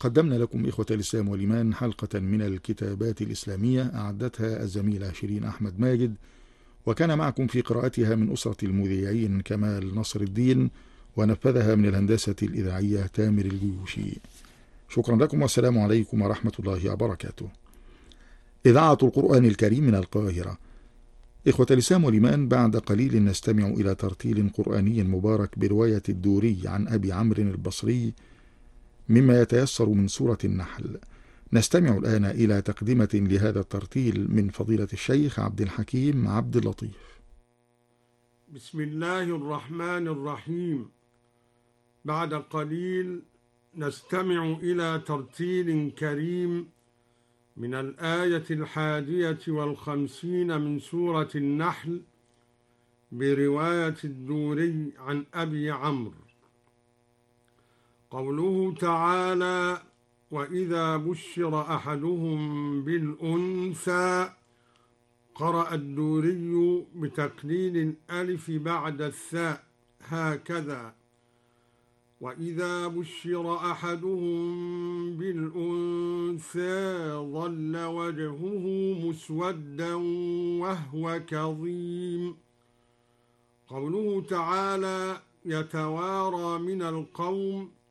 قدمنا لكم إخوة الإسلام والإيمان حلقة من الكتابات الإسلامية أعدتها الزميلة شيرين أحمد ماجد، وكان معكم في قراءتها من أسرة المذيعين كمال نصر الدين، ونفذها من الهندسة الإذاعية تامر الجيوشي. شكرا لكم والسلام عليكم ورحمة الله وبركاته. إذاعة القرآن الكريم من القاهرة. إخوة الإسلام والإيمان، بعد قليل نستمع إلى ترتيل قرآني مبارك برواية الدوري عن أبي عمرو البصري مما يتيسر من سورة النحل. نستمع الآن إلى تقدمة لهذا الترتيل من فضيلة الشيخ عبد الحكيم عبد اللطيف. بسم الله الرحمن الرحيم. بعد قليل نستمع إلى ترتيل كريم من الآية 51 من سورة النحل برواية الدوري عن أبي عمرو. قوله تعالى: وإذا بشر أحدهم بالأنثى، قرأ الدوري بتقليل الألف بعد الثاء هكذا: وإذا بشر أحدهم بالأنثى ظل وجهه مسودا وهو كظيم. قوله تعالى: يتوارى من القوم،